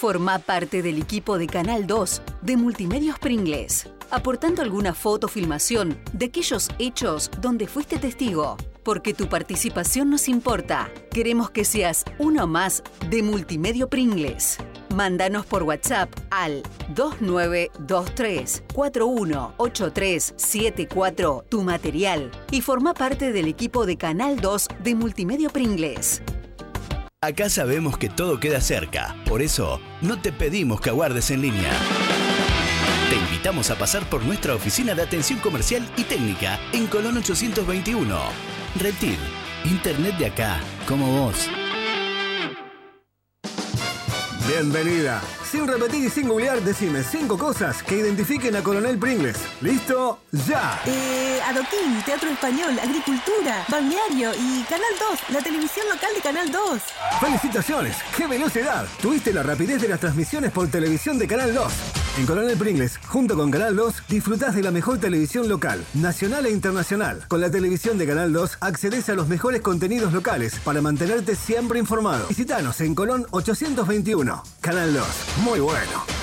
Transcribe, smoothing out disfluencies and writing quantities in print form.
Formá parte del equipo de Canal 2 de Multimedios Pringles, aportando alguna foto o filmación de aquellos hechos donde fuiste testigo. Porque tu participación nos importa. Queremos que seas uno más de Multimedio Pringles. Mándanos por WhatsApp al 2923-418374 tu material y forma parte del equipo de Canal 2 de Multimedio Pringles. Acá sabemos que todo queda cerca, por eso no te pedimos que aguardes en línea. Te invitamos a pasar por nuestra oficina de atención comercial y técnica en Colón 821. Reptil, internet de acá, como vos. Bienvenida. Sin repetir y sin googlear, decime 5 cosas que identifiquen a Coronel Pringles. ¿Listo? ¡Ya! Adoquín, teatro español, agricultura, balneario y Canal 2, la televisión local de Canal 2. ¡Felicitaciones! ¡Qué velocidad! Tuviste la rapidez de las transmisiones por televisión de Canal 2. En Coronel Pringles, junto con Canal 2, disfrutás de la mejor televisión local, nacional e internacional. Con la televisión de Canal 2, accedes a los mejores contenidos locales para mantenerte siempre informado. Visítanos en Colón 821. Canal 2. Muy bueno.